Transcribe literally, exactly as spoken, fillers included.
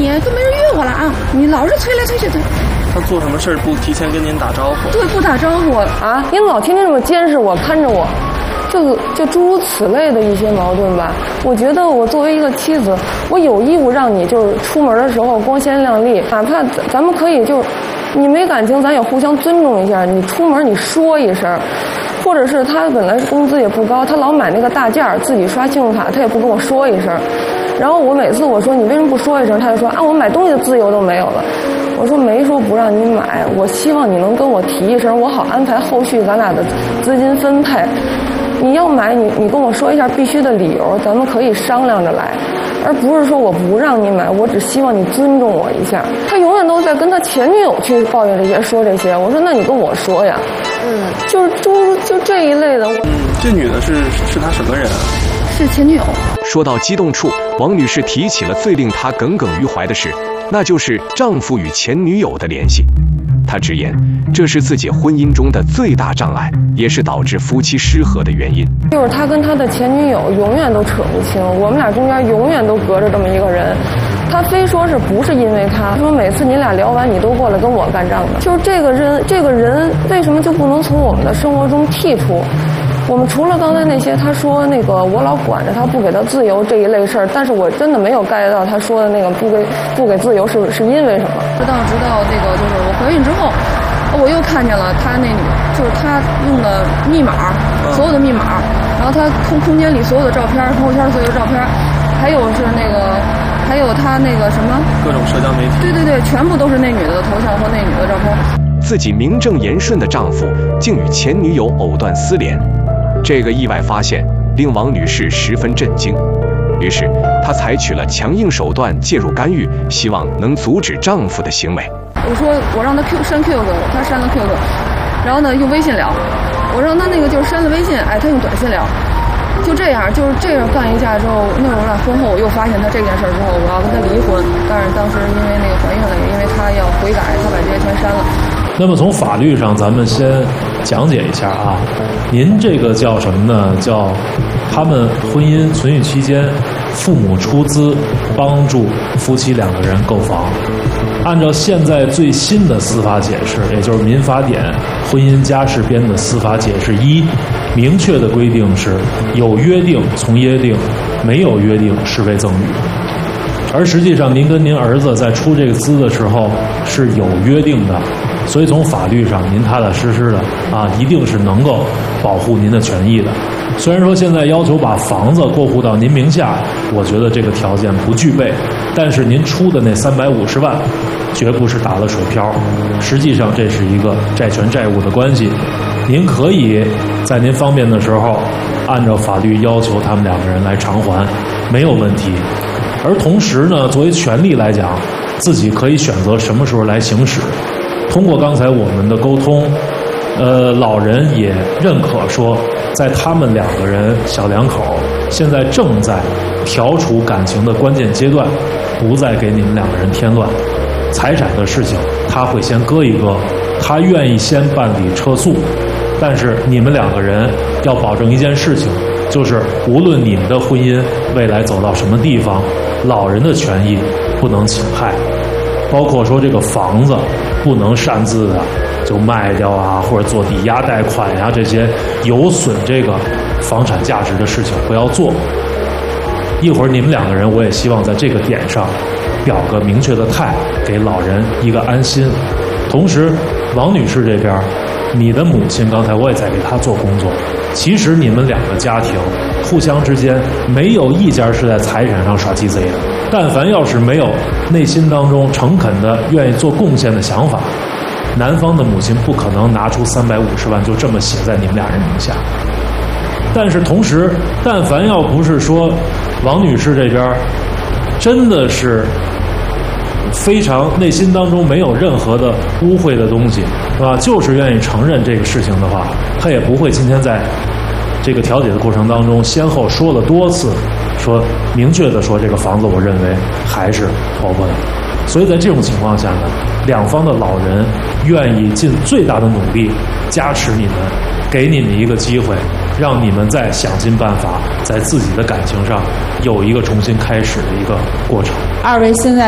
都没人约我了啊！你老是催来催去的。 他做什么事儿不提前跟您打招呼？ 对，不打招呼啊！您老天天这么监视我，看着我。就就诸如此类的一些矛盾吧，我觉得我作为一个妻子，我有义务让你就是出门的时候光鲜亮丽，哪怕咱们可以就你没感情，咱也互相尊重一下。你出门你说一声，或者是他本来工资也不高，他老买那个大件儿，自己刷信用卡，他也不跟我说一声。然后我每次我说你为什么不说一声，他就说啊我买东西的自由都没有了。我说没说不让你买，我希望你能跟我提一声，我好安排后续咱俩的资金分配。你要买你你跟我说一下必须的理由，咱们可以商量着来，而不是说我不让你买，我只希望你尊重我一下。他永远都在跟他前女友去抱怨这些说这些，我说那你跟我说呀。嗯，就是就就这一类的。 嗯，这女的是是他什么人啊？ 是前女友。 说到激动处，王女士提起了最令她耿耿于怀的事，那就是丈夫与前女友的联系。她直言，这是自己婚姻中的最大障碍，也是导致夫妻失和的原因。 就是他跟他的前女友永远都扯不清，我们俩中间永远都隔着这么一个人。他非说是不是因为他，说每次你俩聊完，你都过来跟我干仗的。就是这个人，这个人为什么就不能从我们的生活中剔除？我们除了刚才那些他说那个我老管着他不给他自由这一类事儿，但是我真的没有 get 到他说的那个不给不给自由是是因为什么。 直到直到这个就是我怀孕之后，我又看见了他那女，就是他用的密码，所有的密码，然后他空空间里所有的照片，朋友圈所有的照片，还有是那个还有他那个什么各种社交媒体， 对对对，全部都是那女的头像和那女的照片。 自己名正言顺的丈夫竟与前女友藕断丝连。这个意外发现令王女士十分震惊，于是她采取了强硬手段介入干预，希望能阻止丈夫的行为。 我说我让他 Q 删 Q Q， 他删了 Q Q， 然后呢用微信聊，我让他那个就是删了微信，哎，他用短信聊，就这样就是这样干一架之后，那会儿俩婚后我又发现他这件事之后，我要跟他离婚，但是当时因为那个怀孕了，也因为他要悔改，他把这些全删了。 那么从法律上，咱们先讲解一下啊，您这个叫什么呢？叫他们婚姻存续期间，父母出资帮助夫妻两个人购房。按照现在最新的司法解释，也就是民法典婚姻家事编的司法解释一，明确的规定是有约定从约定，没有约定视为赠与。而实际上您跟您儿子在出这个资的时候是有约定的，所以从法律上您踏踏实实的啊，一定是能够保护您的权益的。虽然说现在要求把房子过户到您名下，我觉得这个条件不具备，但是您出的那三百五十万绝不是打了水漂，实际上这是一个债权债务的关系，您可以在您方便的时候按照法律要求他们两个人来偿还，没有问题。而同时呢，作为权利来讲，自己可以选择什么时候来行使。通过刚才我们的沟通，呃，老人也认可说，在他们两个人小两口现在正在调处感情的关键阶段，不再给你们两个人添乱。财产的事情他会先搁一搁，他愿意先办理撤诉，但是你们两个人要保证一件事情，就是无论你们的婚姻未来走到什么地方，老人的权益不能侵害，包括说这个房子不能擅自的就卖掉啊，或者做抵押贷款呀、啊，这些有损这个房产价值的事情不要做。一会儿你们两个人，我也希望在这个点上表个明确的态，给老人一个安心。同时，王女士这边，你的母亲刚才我也在给她做工作。其实你们两个家庭互相之间没有一家是在财产上耍鸡贼的。但凡要是没有内心当中诚恳的愿意做贡献的想法，男方的母亲不可能拿出三百五十万就这么写在你们俩人名下。但是同时，但凡要不是说王女士这边真的是非常内心当中没有任何的污秽的东西，是吧？就是愿意承认这个事情的话，她也不会今天在这个调解的过程当中先后说了多次，说明确的说这个房子我认为还是婆婆的。所以在这种情况下呢，两方的老人愿意尽最大的努力加持你们，给你们一个机会，让你们再想尽办法在自己的感情上有一个重新开始的一个过程。 二位现在